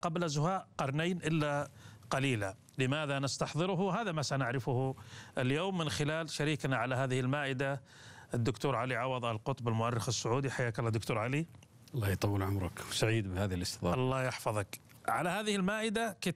قبل زهاء قرنين إلا قليلا. لماذا نستحضره؟ هذا ما سنعرفه اليوم من خلال شريكنا على هذه المائدة الدكتور علي عوض القطب المؤرخ السعودي. حياك الله دكتور علي. الله يطول عمرك، سعيد بهذه الاستضافة. الله يحفظك. على هذه المائدة